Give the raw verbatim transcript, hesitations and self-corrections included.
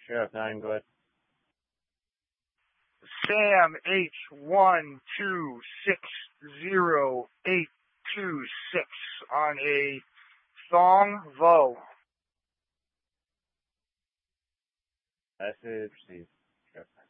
Sheriff nine, go ahead. Sam H one two six zero eight two six on a Thong Vo. Message received. Sheriff nine.